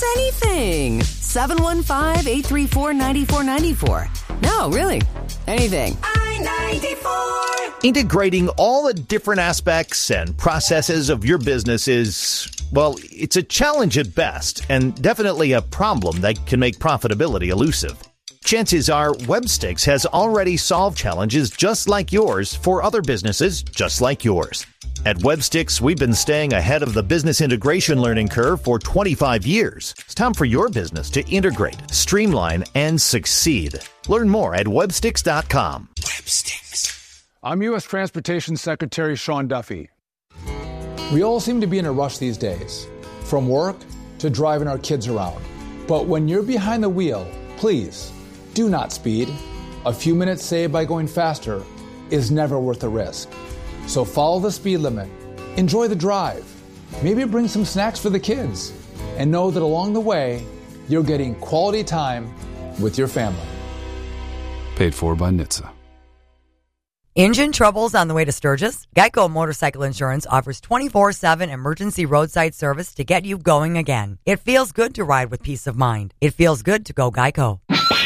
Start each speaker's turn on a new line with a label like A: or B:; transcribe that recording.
A: Anything. 715-834-9494. No, really. Anything. I-94.
B: Integrating all the different aspects and processes of your business is, well, it's a challenge at best and definitely a problem that can make profitability elusive. Chances are Webstix has already solved challenges just like yours for other businesses just like yours. At Webstix, we've been staying ahead of the business integration learning curve for 25 years. It's time for your business to integrate, streamline, and succeed. Learn more at Webstix.com.
C: Webstix. I'm U.S. Transportation Secretary Sean Duffy. We all seem to be in a rush these days, from work to driving our kids around. But when you're behind the wheel, please do not speed. A few minutes saved by going faster is never worth the risk. So follow the speed limit, enjoy the drive, maybe bring some snacks for the kids, and know that along the way, you're getting quality time with your family.
D: Paid for by NHTSA.
E: Engine troubles on the way to Sturgis? Geico Motorcycle Insurance offers 24/7 emergency roadside service to get you going again. It feels good to ride with peace of mind. It feels good to go Geico.